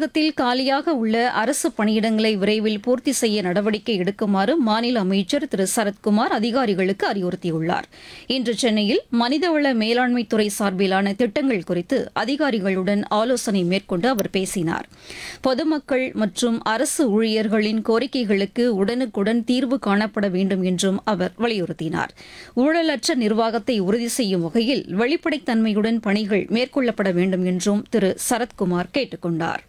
தமிழகத்தில் காலியாக உள்ள அரசு பணியிடங்களை விரைவில் பூர்த்தி செய்ய நடவடிக்கை எடுக்குமாறு மாநில அமைச்சர் திரு சரத்குமார் அதிகாரிகளுக்கு அறிவுறுத்தியுள்ளார். இன்று சென்னையில் மனிதவள மேலாண்மைத்துறை சார்பிலான திட்டங்கள் குறித்து அதிகாரிகளுடன் ஆலோசனை மேற்கொண்டு அவர் பேசினார். பொதுமக்கள் மற்றும் அரசு ஊழியர்களின் கோரிக்கைகளுக்கு உடனுக்குடன் தீர்வு காணப்பட வேண்டும் என்றும் அவர் வலியுறுத்தினார். ஊழலற்ற நிர்வாகத்தை உறுதி செய்யும் வகையில் வெளிப்படைத்தன்மையுடன் பணிகள் மேற்கொள்ளப்பட வேண்டும் என்றும் திரு சரத்குமார் கேட்டுக் கொண்டார்.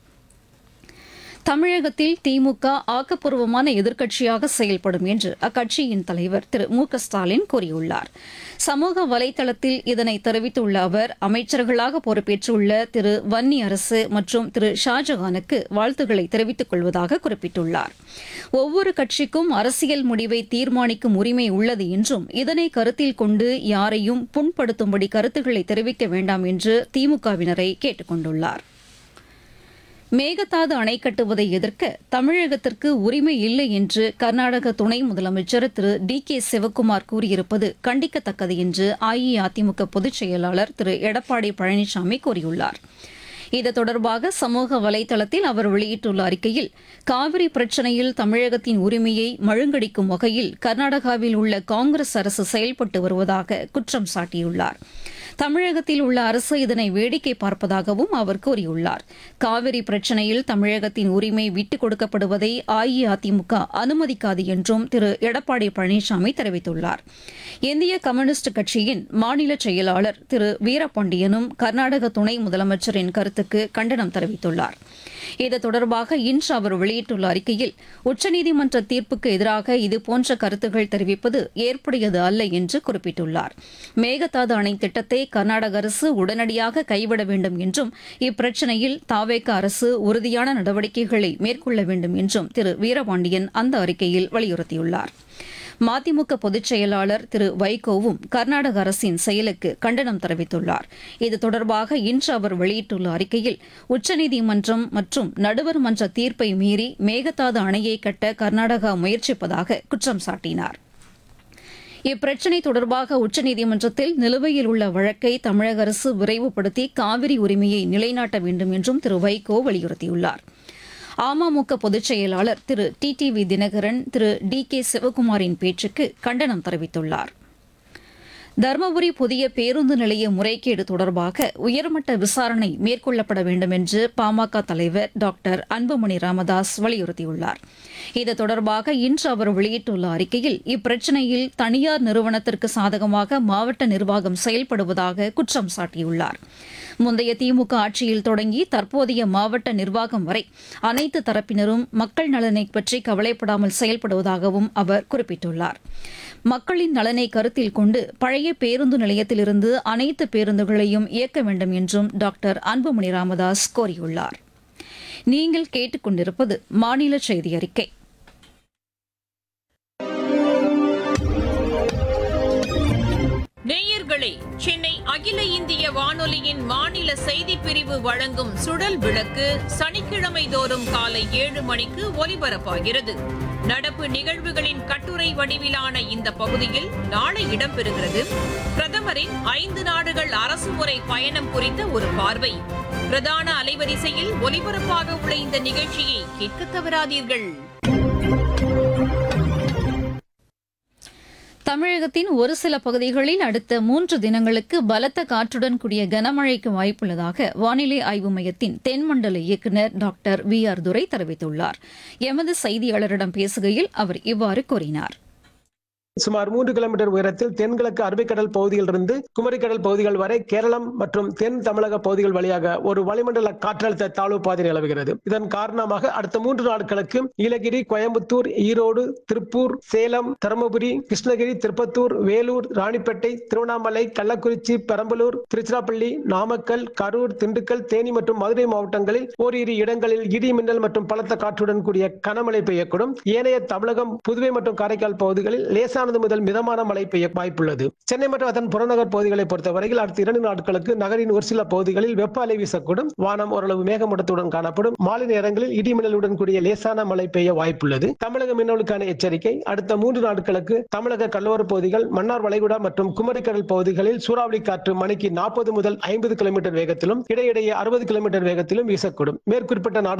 தமிழகத்தில் திமுக ஆக்கப்பூர்வமான எதிர்க்கட்சியாக செயல்படும் என்று அக்கட்சியின் தலைவர் திரு மு க ஸ்டாலின் கூறியுள்ளார். சமூக வலைதளத்தில் இதனை தெரிவித்துள்ள அவர் அமைச்சர்களாக பொறுப்பேற்றுள்ள திரு வன்னி அரசு மற்றும் திரு ஷாஜகானுக்கு வாழ்த்துக்களை தெரிவித்துக் கொள்வதாக குறிப்பிட்டுள்ளார். ஒவ்வொரு கட்சிக்கும் அரசியல் முடிவை தீர்மானிக்கும் உரிமை உள்ளது என்றும் இதனை கருத்தில் கொண்டு யாரையும் புண்படுத்தும்படி கருத்துக்களை தெரிவிக்க வேண்டாம் என்று திமுகவினரை கேட்டுக் கொண்டுள்ளார். மேகதாது அணை கட்டுவதை எதிர்க்க தமிழகத்திற்கு உரிமை இல்லை என்று கர்நாடக துணை முதலமைச்சர் திரு டி கே சிவக்குமார் கூறியிருப்பது கண்டிக்கத்தக்கது என்று அஇஅதிமுக பொதுச் செயலாளர் திரு எடப்பாடி பழனிசாமி கூறியுள்ளார். இது தொடர்பாக சமூக வலைதளத்தில் அவர் வெளியிட்டுள்ள அறிக்கையில், காவிரி பிரச்சினையில் தமிழகத்தின் உரிமையை மழுங்கடிக்கும் வகையில் கர்நாடகாவில் உள்ள காங்கிரஸ் அரசு செயல்பட்டு வருவதாக குற்றம் சாட்டியுள்ளார். தமிழகத்தில் உள்ள அரசு இதனை வேடிக்கை பார்ப்பதாகவும் அவர் கூறியுள்ளார். காவிரி பிரச்சினையில் தமிழகத்தின் உரிமை விட்டுக் கொடுக்கப்படுவதை அஇஅதிமுக அனுமதிக்காது என்றும் திரு எடப்பாடி பழனிசாமி தெரிவித்துள்ளார். இந்திய கம்யூனிஸ்ட் கட்சியின் மாநில செயலாளர் திரு வீரபாண்டியனும் கர்நாடக துணை முதலமைச்சரின் கருத்துக்கு கண்டனம் தெரிவித்துள்ளார். இது தொடர்பாக இன்று அவர் வெளியிட்டுள்ள அறிக்கையில், உச்சநீதிமன்ற தீர்ப்புக்கு எதிராக இதுபோன்ற கருத்துக்கள் தெரிவிப்பது ஏற்புடையது அல்ல என்று குறிப்பிட்டுள்ளார். மேகதாது அணை திட்டத்தை கர்நாடக அரசு உடனடியாக கைவிட வேண்டும் என்றும் இப்பிரச்சினையில் தாவேக அரசு உறுதியான நடவடிக்கைகளை மேற்கொள்ள வேண்டும் என்றும் திரு வீரபாண்டியன் அந்த அறிக்கையில் வலியுறுத்தியுள்ளார். மதிமுக பொதுச் செயலாளர் திரு வைகோவும் கர்நாடக அரசின் செயலுக்கு கண்டனம் தெரிவித்துள்ளார். இது தொடர்பாக இன்று அவர் வெளியிட்டுள்ள அறிக்கையில், உச்சநீதிமன்றம் மற்றும் நடுவர் மன்ற தீர்ப்பை மீறி மேகதாது அணையை கட்ட கர்நாடகா முயற்சிப்பதாக குற்றம் சாட்டினார். இப்பிரச்சினை தொடர்பாக உச்சநீதிமன்றத்தில் நிலுவையில் உள்ள வழக்கை தமிழக அரசு விரைவுபடுத்தி காவிரி உரிமையை நிலைநாட்ட வேண்டும் என்றும் திரு வைகோ வலியுறுத்தியுள்ளார். அமமுக பொதுச் செயலாளர் திரு டிடிவி தினகரன் திரு டி கே சிவக்குமாரின் பேச்சுக்கு கண்டனம் தெரிவித்துள்ளார். தருமபுரி புதிய பேருந்து நிலைய முறைகேடு தொடர்பாக உயர்மட்ட விசாரணை மேற்கொள்ளப்பட வேண்டும் என்று பாமக தலைவர் டாக்டர் அன்புமணி ராமதாஸ் வலியுறுத்தியுள்ளார். இது தொடர்பாக இன்று அவர் வெளியிட்டுள்ள அறிக்கையில், இப்பிரச்சினையில் தனியார் நிறுவனத்திற்கு சாதகமாக மாவட்ட நிர்வாகம் செயல்படுவதாக குற்றம் சாட்டியுள்ளார். முந்தைய திமுக ஆட்சியில் தொடங்கி தற்போதைய மாவட்ட நிர்வாகம் வரை அனைத்து தரப்பினரும் மக்கள் நலனை பற்றி கவலைப்படாமல் செயல்படுவதாகவும் அவர் குறிப்பிட்டுள்ளார். மக்களின் நலனை கருத்தில் கொண்டு பழைய பேருந்து நிலையத்திலிருந்து அனைத்து பேருந்துகளையும் இயக்க வேண்டும் என்றும் டாக்டர் அன்புமணி ராமதாஸ் கோரியுள்ளார். நீங்கள் கேட்டுக்கொண்டிருப்பது மாநில செய்தி அறிக்கை. நேயர்களே, சென்னை அகில இந்திய வானொலியின் மாநில செய்திப் பிரிவு வழங்கும் சுழல் விளக்கு சனிக்கிழமை தோறும் காலை 7 மணிக்கு ஒலிபரப்பாகிறது. நடப்பு நிகழ்வுகளின் கட்டுரை வடிவிலான இந்த பகுதியில் நாளை இடம்பெறுகிறது பிரதமரின் 5 நாடுகள் அரசுமுறை பயணம் குறித்த ஒரு பார்வை. பிரதான அலைவரிசையில் ஒலிபரப்பாக உள்ள இந்த நிகழ்ச்சியை கேட்க தவறாதீர்கள். தமிழகத்தின் ஒரு சில பகுதிகளில் அடுத்த 3 தினங்களுக்கு பலத்த காற்றுடன் கூடிய கனமழைக்கு வாய்ப்புள்ளதாக வானிலை ஆய்வு மையத்தின் தென்மண்டல இயக்குநர் டாக்டர் வி ஆர் துரை தெரிவித்துள்ளார். எமது செய்தியாளரிடம் பேசுகையில் அவர் இவ்வாறு கூறினார். சுமார் 3 கிலோமீட்டர் உயரத்தில் தென்கிழக்கு அரபிக்கடல் பகுதியிலிருந்து குமரிக்கடல் பகுதிகள் வரை கேரளம் மற்றும் தென் தமிழக பகுதிகள் வழியாக ஒரு வளிமண்டல காற்றழுத்த தாழ்வு பாதை நிலவுகிறது. இதன் காரணமாக அடுத்த 3 நாட்களுக்கு நீலகிரி, கோயம்புத்தூர், ஈரோடு, திருப்பூர், சேலம், தருமபுரி, கிருஷ்ணகிரி, திருப்பத்தூர், வேலூர், ராணிப்பேட்டை, திருவண்ணாமலை, கள்ளக்குறிச்சி, பெரம்பலூர், திருச்சிராப்பள்ளி, நாமக்கல், கரூர், திண்டுக்கல், தேனி மற்றும் மதுரை மாவட்டங்களில் ஓரிரு இடங்களில் இடி மின்னல் மற்றும் பலத்த காற்றுடன் கூடிய கனமழை பெய்யக்கூடும். ஏனைய தமிழகம், புதுவை மற்றும் காரைக்கால் பகுதிகளில் லேசான முதல் மிதமான மழை பெய்ய வாய்ப்புள்ளது. சென்னை மற்றும் அதன் புறநகர் பகுதிகளை பொறுத்தவரையில் அடுத்த 2 நாட்களுக்கு நகரின் ஒரு சில பகுதிகளில் வெப்ப அலை வீசக்கூடும். வானம் ஓரளவு மேகமூட்டத்துடன் காணப்படும். மாலை நேரங்களில் இடிமின்னலுடன் கூடிய லேசான மழை பெய்ய வாய்ப்புள்ளது. தமிழக மீனவர்களுக்கான எச்சரிக்கை. அடுத்த 3 நாட்களுக்கு தமிழக கடலோர பகுதிகள், மன்னார் வளைகுடா மற்றும் குமரிக்கடல் பகுதிகளில் சூறாவளி காற்று மணிக்கு 40 முதல் 50 கிலோமீட்டர் வேகத்திலும் இடையிடையே 60 கிலோமீட்டர் வேகத்திலும் வீசக்கூடும். மேற்குறிப்பிட்ட